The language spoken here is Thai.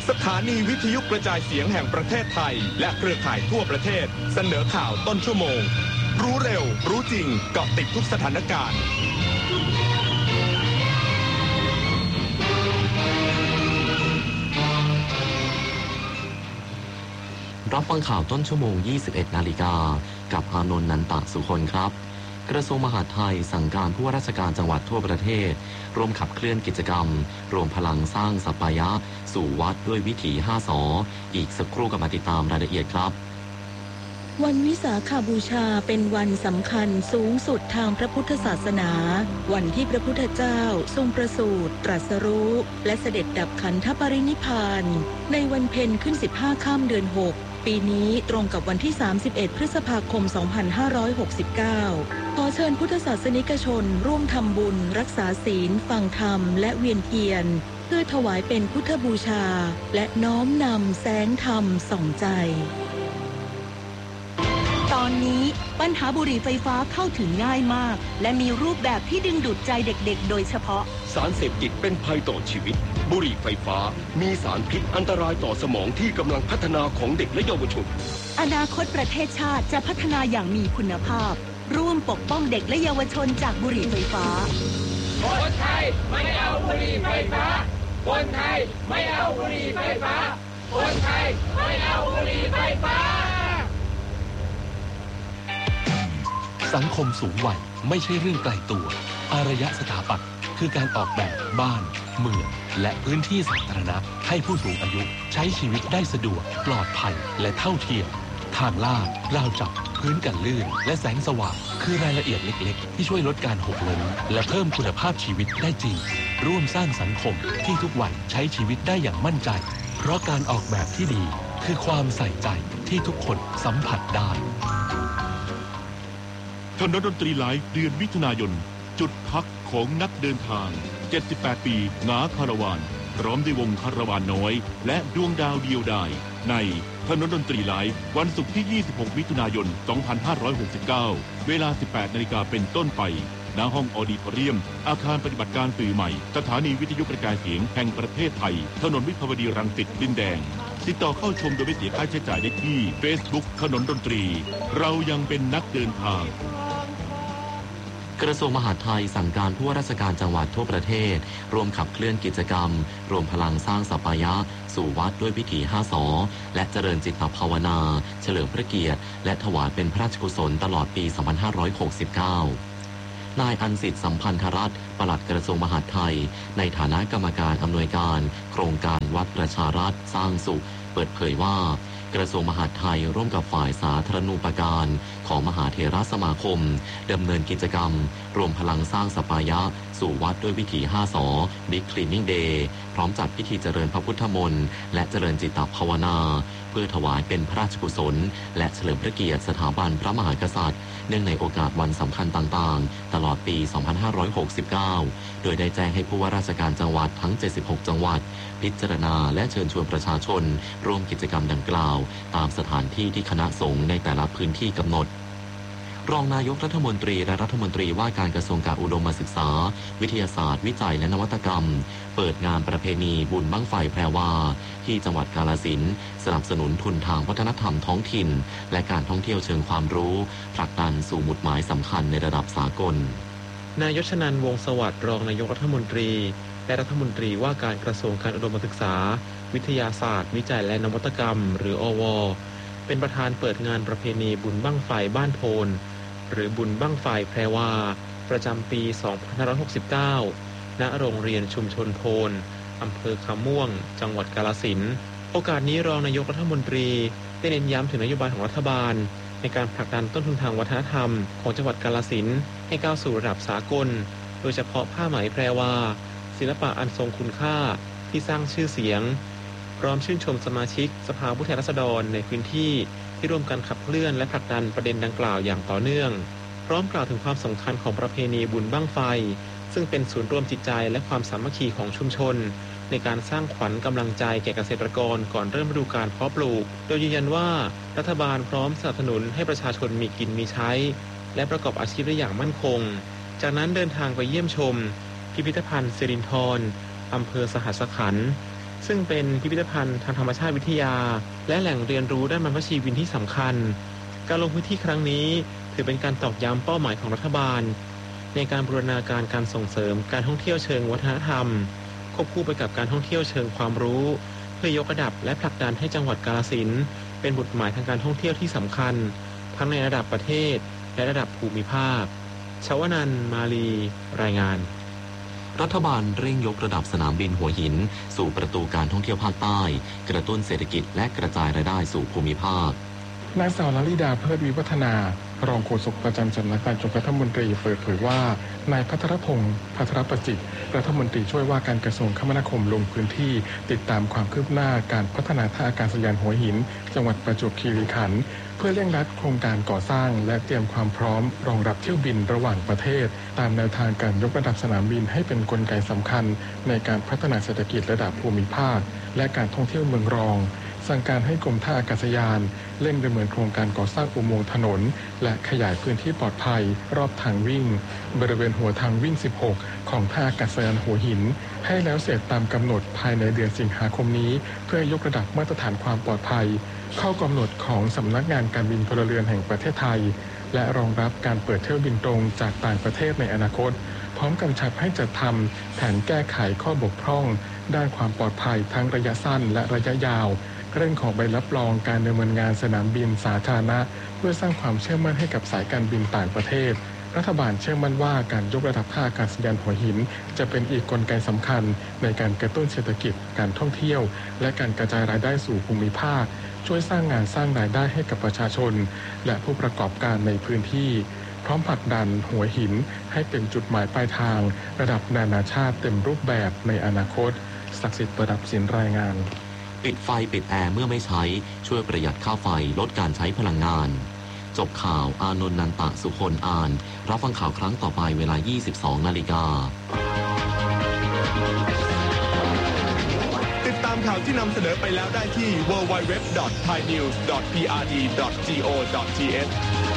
สถานีวิทยุกระจายเสียงแห่งประเทศไทยและเครือข่ายทั่วประเทศเสนอข่าวต้นชั่วโมงรู้เร็วรู้จริงเกาะติดทุกสถานการณ์รับฟังข่าวต้นชั่วโมง 21 นาฬิกากับอานนท์นันตสุคนครับกระทรวงมหาดไทยสั่งการผู้ว่าราชการจังหวัดทั่วประเทศร่วมขับเคลื่อนกิจกรรมรวมพลังสร้างสัปายะสู่วัดด้วยวิถี5 ส.อีกสักครู่กับมาติดตามรายละเอียดครับวันวิสาขบูชาเป็นวันสำคัญสูงสุดทางพระพุทธศาสนาวันที่พระพุทธเจ้าทรงประสูติตรัสรู้และเสด็จดับขันธปรินิพพานในวันเพ็ญขึ้น15 ค่ำเดือน6ปีนี้ตรงกับวันที่31พฤษภาคม2569ขอเชิญพุทธศาสนิกชนร่วมทำบุญรักษาศีลฟังธรรมและเวียนเทียนเพื่อถวายเป็นพุทธบูชาและน้อมนำแสงธรรมส่องใจตอนนี้ปัญหาบุหรี่ไฟฟ้าเข้าถึงง่ายมากและมีรูปแบบที่ดึงดูดใจเด็กๆโดยเฉพาะสารเสพติดเป็นภัยต่อชีวิตบุหรี่ไฟฟ้ามีสารพิษอันตรายต่อสมองที่กำลังพัฒนาของเด็กและเยาวชนอนาคตประเทศชาติจะพัฒนาอย่างมีคุณภาพร่วมปกป้องเด็กและเยาวชนจากบุหรี่ไฟฟ้าคนไทยไม่เอาบุหรี่ไฟฟ้าคนไทยไม่เอาบุหรี่ไฟฟ้าคนไทยไม่เอาบุหรี่ไฟฟ้าสังคมสูงวัยไม่ใช่เรื่องไกลตัวอารยสถาปัตย์คือการออกแบบบ้านเมืองและพื้นที่สาธารณะให้ผู้สูงอายุใช้ชีวิตได้สะดวกปลอดภัยและเท่าเทียมทางลาดราวจับพื้นกันลื่นและแสงสว่างคือรายละเอียดเล็กๆที่ช่วยลดการหกล้มและเพิ่มคุณภาพชีวิตได้จริงร่วมสร้างสังคมที่ทุกวัยใช้ชีวิตได้อย่างมั่นใจเพราะการออกแบบที่ดีคือความใส่ใจที่ทุกคนสัมผัสได้ถนนดนตรีไลฟ์เดือนมิถุนายนจุดพักของนักเดินทาง78ปีหงาคาราวานพร้อมด้วยวงคาราวานน้อยและดวงดาวเดียวดายในถนนดนตรีไลฟ์วันศุกร์ที่26มิถุนายน2569เวลา 18 นาฬิกาเป็นต้นไปณห้องออดิทอเรียมอาคารปฏิบัติการสื่อใหม่สถานีวิทยุกระจายเสียงแห่งประเทศไทยถนนวิภาวดีรังสิตดินแดงติดต่อเข้าชมโดยไม่เสียค่าใช้จ่ายได้ที่ Facebook ถนนดนตรีเรายังเป็นนักเดินทางกระทรวงมหาดไทยสั่งการผู้ว่าราชการจังหวัดทั่วประเทศร่วมขับเคลื่อนกิจกรรมรวมพลังสร้างสัปายะสู่วัดด้วยวิถี5 ส.และเจริญจิตภาวนาเฉลิมพระเกียรติและถวายเป็นพระราชกุศลตลอดปี 2569 นายอันสิทธิ์สัมพันธรัตน์ปลัดกระทรวงมหาดไทยในฐานะกรรมการอำนวยการโครงการวัดประชารัฐสร้างสุขเปิดเผยว่ากระทรวงมหาดไทยร่วมกับฝ่ายสาธารณูปการของมหาเถรสมาคมดำเนินกิจกรรมรวมพลังสร้างสัปายะสู่วัดด้วยวิถี5 ส.บิ๊กคลีนนิ่งเดย์พร้อมจัดพิธีเจริญพระพุทธมนต์และเจริญจิตตภาวนาเพื่อถวายเป็นพระราชกุศลและเฉลิมพระเกียรติสถาบันพระมหากษัตริย์เนื่องในโอกาสวันสำคัญต่างๆตลอดปี 2569 โดยได้แจ้งให้ผู้ว่าราชการจังหวัดทั้ง76จังหวัดพิจารณาและเชิญชวนประชาชนร่วมกิจกรรมดังกล่าวตามสถานที่ที่คณะสงฆ์ในแต่ละพื้นที่กำหนดรองนายกรัฐมนตรีและรัฐมนตรีว่าการกระทรวงการอุดมศึกษาวิทยาศาสตร์วิจัยและนวัตกรรมเปิดงานประเพณีบุญบั้งไฟแพรวาที่จังหวัดกาฬสินธุ์สนับสนุนทุนทางวัฒนธรรมท้องถิ่นและการท่องเที่ยวเชิงความรู้ผลักดันสู่หมุดหมายสำคัญในระดับสากลนายยศนันท์ วงศ์สวัสดิ์รองนายกรัฐมนตรีและรัฐมนตรีว่าการกระทรวงการอุดมศึกษาวิทยาศาสตร์วิจัยและนวัตกรรมหรืออว.เป็นประธานเปิดงานประเพณีบุญบั้งไฟบ้านโพนหรือบุญบั้งไฟแพรวาประจำปี 2569 ณ โรงเรียนชุมชนโพนอำเภอคำม่วงจังหวัดกาฬสินธุ์โอกาสนี้รองนายกรัฐมนตรีได้เน้นย้ำถึงนโยบายของรัฐบาลในการผลักดันต้นทุนทางวัฒนธรรมของจังหวัดกาฬสินธุ์ให้ก้าวสู่ระดับสากลโดยเฉพาะผ้าไหมแพรวาศิลปะอันทรงคุณค่าที่สร้างชื่อเสียงพร้อมชื่นชมสมาชิกสภาผู้แทนราษฎรในพื้นที่ที่ร่วมกันขับเคลื่อนและผลักดันประเด็นดังกล่าวอย่างต่อเนื่องพร้อมกล่าวถึงความสำคัญของประเพณีบุญบั้งไฟซึ่งเป็นศูนย์รวมจิตใจและความสามัคคีของชุมชนในการสร้างขวัญกำลังใจแก่เกษตรกรก่อนเริ่มฤดูกาลเพาะปลูกโดยยืนยันว่ารัฐบาลพร้อมสนับสนุนให้ประชาชนมีกินมีใช้และประกอบอาชีพได้อย่างมั่นคงจากนั้นเดินทางไปเยี่ยมชมพิพิธภัณฑ์สิรินธรอำเภอสหัสขันธ์ซึ่งเป็นพิพิธภัณฑ์ทางธรรมชาติวิทยาและแหล่งเรียนรู้ด้านบรรพชีวินที่สำคัญการลงพื้นที่ครั้งนี้ถือเป็นการตอกย้ำเป้าหมายของรัฐบาลในการบูรณาการการส่งเสริมการท่องเที่ยวเชิงวัฒนธรรมควบคู่ไปกับการท่องเที่ยวเชิงความรู้เพื่อยกระดับและผลักดันให้จังหวัดกาฬสินธุ์เป็นบุตรหมายทางการท่องเที่ยวที่สำคัญทั้งในระดับประเทศและระดับภูมิภาคชวนันท์ มาลีรายงานรัฐบาลเร่งยกระดับสนามบินหัวหินสู่ประตูการท่องเที่ยวภาคใต้กระตุ้นเศรษฐกิจและกระจายรายได้สู่ภูมิภาคนางสาวลลิดาเพิดวิวัฒนารองโฆษกประจำสำนักนายกรัฐมนตรีเปิดเผยว่านายภัทรพงศ์ภัทรประจิตรัฐมนตรีช่วยว่าการกระทรวงคมนาคมลงพื้นที่ติดตามความคืบหน้าการพัฒนาท่าอากาศยานหัวหินจังหวัดประจวบคีรีขันธ์เพื่อเร่งรัดโครงการก่อสร้างและเตรียมความพร้อมรองรับเที่ยวบินระหว่างประเทศตามแนวทางการยกระดับสนามบินให้เป็นกลไกสำคัญในการพัฒนาเศรษฐกิจระดับภูมิภาคและการท่องเที่ยวเมืองรองสั่งการให้กรมท่าอากาศยานเร่งดำเนินโครงการก่อสร้างอุโมงค์ถนนและขยายพื้นที่ปลอดภัยรอบทางวิ่งบริเวณหัวทางวิ่ง 16 ของท่าอากาศยานหัวหินให้แล้วเสร็จตามกำหนดภายในเดือนสิงหาคมนี้เพื่อยกระดับมาตรฐานความปลอดภัยเข้ากำหนดของสำนักงานการบินพลเรือนแห่งประเทศไทยและรองรับการเปิดเที่ยวบินตรงจากต่างประเทศในอนาคตพร้อมกำชับให้จัดทำแผนแก้ไขข้อบกพร่องด้านความปลอดภัยทั้งระยะสั้นและระยะยาวเร่งขอใบรับรองการดำเนินงานสนามบินสาธารณะเพื่อสร้างความเชื่อมั่นให้กับสายการบินต่างประเทศรัฐบาลเชื่อมั่นว่าการยกระดับท่าอากาศยานหัวหินจะเป็นอีกกลไกสำคัญในการกระตุ้นเศรษฐกิจการท่องเที่ยวและการกระจายรายได้สู่ภูมิภาคช่วยสร้างงานสร้างรายได้ให้กับประชาชนและผู้ประกอบการในพื้นที่พร้อมผลักดันหัวหินให้เป็นจุดหมายปลายทางระดับนานาชาติเต็มรูปแบบในอนาคตศักดิ์สิทธิ์ประดับศิลป์รายงานปิดไฟปิดแอร์เมื่อไม่ใช้ช่วยประหยัดค่าไฟลดการใช้พลังงานจบข่าวอานนท์ นันตะ สุคนอ่านรับฟังข่าวครั้งต่อไปเวลา 22:00 น. ติดตามข่าวที่นำเสนอไปแล้วได้ที่ www.thainews.prd.go.th